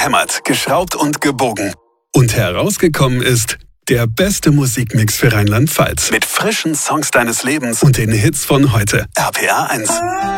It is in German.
gehämmert, geschraubt und gebogen. Und herausgekommen ist der beste Musikmix für Rheinland-Pfalz. Mit frischen Songs deines Lebens und den Hits von heute. RPA 1.